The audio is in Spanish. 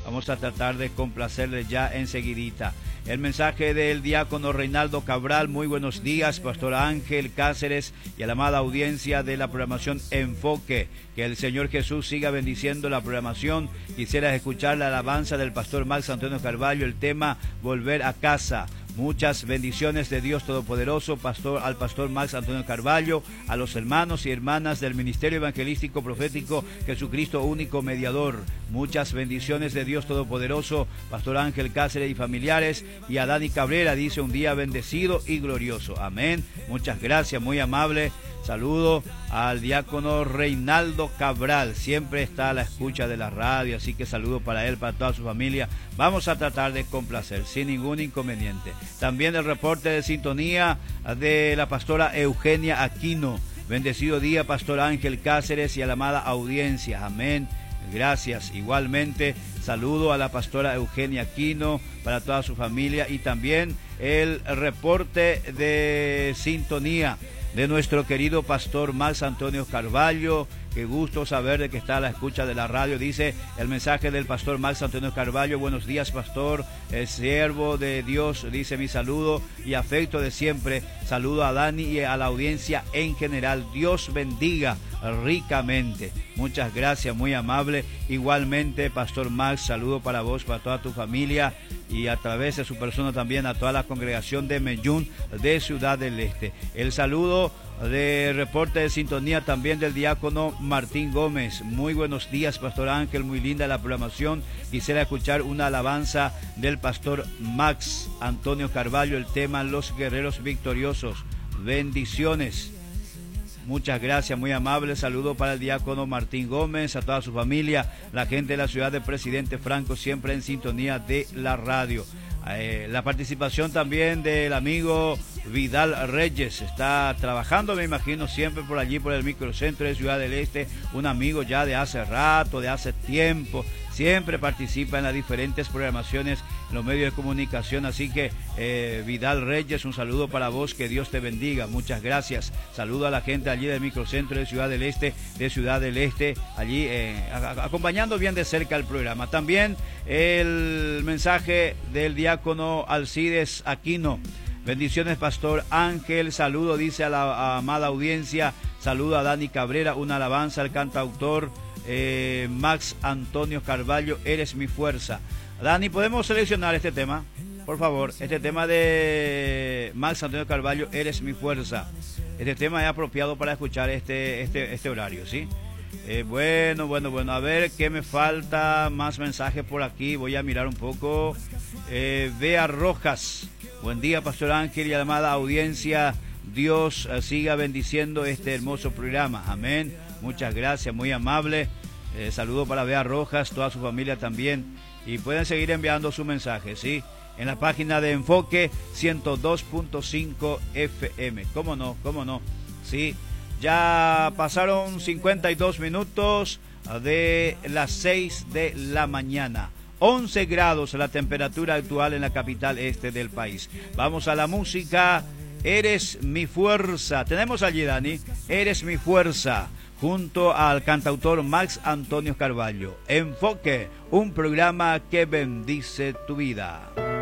Vamos a tratar de complacerle ya enseguidita. El mensaje del diácono Reinaldo Cabral. Muy buenos días, Pastor Ángel Cáceres y a la amada audiencia de la programación Enfoque. Que el Señor Jesús siga bendiciendo la programación. Quisiera escuchar la alabanza del Pastor Max Antonio Carvalho, el tema Volver a Casa. Muchas bendiciones de Dios Todopoderoso, al Pastor Max Antonio Carvalho, a los hermanos y hermanas del Ministerio Evangelístico Profético Jesucristo Único Mediador. Muchas bendiciones de Dios Todopoderoso, Pastor Ángel Cáceres y familiares, y a Dani Cabrera, dice un día bendecido y glorioso. Amén. Muchas gracias, muy amable. Saludo al diácono Reinaldo Cabral, siempre está a la escucha de la radio, así que saludo para él, para toda su familia. Vamos a tratar de complacer sin ningún inconveniente. También el reporte de sintonía de la pastora Eugenia Aquino. Bendecido día, Pastor Ángel Cáceres y a la amada audiencia. Amén. Gracias. Igualmente, saludo a la pastora Eugenia Aquino, para toda su familia, y también el reporte de sintonía de nuestro querido Pastor Max Antonio Carvalho. Qué gusto saber de que está a la escucha de la radio. Dice el mensaje del Pastor Max Antonio Carvalho: buenos días, Pastor, el siervo de Dios, dice mi saludo y afecto de siempre. Saludo a Dani y a la audiencia en general. Dios bendiga ricamente. Muchas gracias, muy amable. Igualmente, Pastor Max, saludo para vos, para toda tu familia, y a través de su persona también a toda la congregación de Medellín de Ciudad del Este. El saludo de reporte de sintonía también del diácono Martín Gómez. Muy buenos días, Pastor Ángel, muy linda la programación. Quisiera escuchar una alabanza del Pastor Max Antonio Carvalho, el tema Los Guerreros Victoriosos. Bendiciones. Muchas gracias, muy amable. Saludo para el diácono Martín Gómez, a toda su familia, la gente de la ciudad de Presidente Franco, siempre en sintonía de la radio. La participación también del amigo Vidal Reyes, está trabajando, me imagino, siempre por allí, por el microcentro de Ciudad del Este, un amigo ya de hace rato, de hace tiempo, siempre participa en las diferentes programaciones en los medios de comunicación, así que Vidal Reyes, un saludo para vos, que Dios te bendiga, muchas gracias. Saludo a la gente allí del microcentro de Ciudad del Este, allí acompañando bien de cerca el programa. También el mensaje del diácono Alcides Aquino. Bendiciones, Pastor Ángel, saludo, dice a la amada audiencia, saludo a Dani Cabrera, una alabanza al cantautor Max Antonio Carvalho, Eres mi fuerza. Dani, ¿podemos seleccionar este tema? Por favor, este tema de Max Antonio Carvalho, Eres mi fuerza. Este tema es apropiado para escuchar este horario, ¿sí? Bueno, a ver qué me falta, más mensajes por aquí, voy a mirar un poco. Bea Rojas, buen día, Pastor Ángel y a la amada audiencia, Dios siga bendiciendo este hermoso programa, amén. Muchas gracias, muy amable. Saludo para Bea Rojas, toda su familia también, y pueden seguir enviando su mensaje, ¿sí? En la página de Enfoque 102.5 FM, ¿cómo no? Sí. Ya pasaron 52 minutos de las 6 de la mañana. 11 grados la temperatura actual en la capital este del país. Vamos a la música. Eres mi fuerza. Tenemos allí, Dani. Eres mi fuerza. Junto al cantautor Max Antonio Carvalho. Enfoque, un programa que bendice tu vida.